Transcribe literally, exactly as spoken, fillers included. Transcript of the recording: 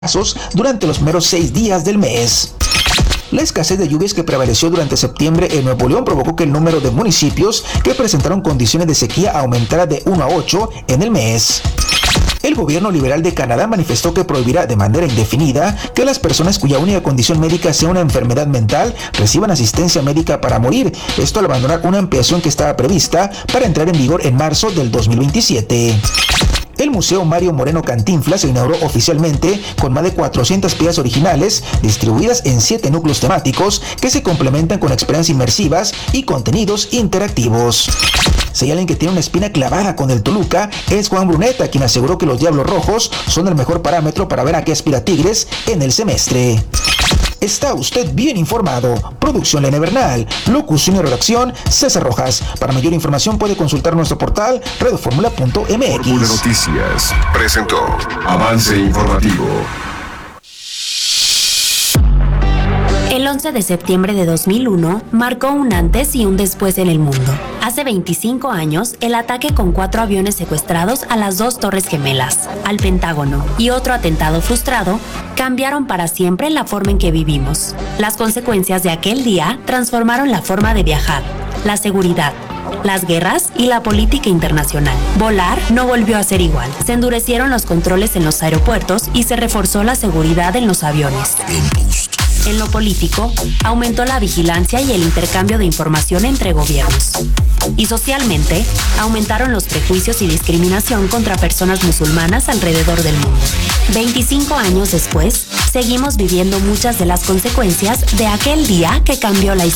casos durante los primeros seis días del mes. La escasez de lluvias que prevaleció durante septiembre en Nuevo León provocó que el número de municipios que presentaron condiciones de sequía aumentara de uno a ocho en el mes. El gobierno liberal de Canadá manifestó que prohibirá de manera indefinida que las personas cuya única condición médica sea una enfermedad mental reciban asistencia médica para morir, esto al abandonar una ampliación que estaba prevista para entrar en vigor en marzo del dos mil veintisiete. El Museo Mario Moreno Cantinflas se inauguró oficialmente con más de cuatrocientas piezas originales distribuidas en siete núcleos temáticos que se complementan con experiencias inmersivas y contenidos interactivos. Si hay alguien que tiene una espina clavada con el Toluca, es Juan Bruneta, quien aseguró que los Diablos Rojos son el mejor parámetro para ver a qué aspira Tigres en el semestre. Está usted bien informado. Producción Lene Bernal. Locución y redacción César Rojas. Para mayor información puede consultar nuestro portal radioformula punto m x. Fórmula Noticias presentó Avance Informativo. El once de septiembre de dos mil uno marcó un antes y un después en el mundo. Hace veinticinco años, el ataque con cuatro aviones secuestrados a las dos Torres Gemelas, al Pentágono y otro atentado frustrado cambiaron para siempre la forma en que vivimos. Las consecuencias de aquel día transformaron la forma de viajar, la seguridad, las guerras y la política internacional. Volar no volvió a ser igual. Se endurecieron los controles en los aeropuertos y se reforzó la seguridad en los aviones. En lo político, aumentó la vigilancia y el intercambio de información entre gobiernos. Y socialmente, aumentaron los prejuicios y discriminación contra personas musulmanas alrededor del mundo. veinticinco años después, seguimos viviendo muchas de las consecuencias de aquel día que cambió la historia.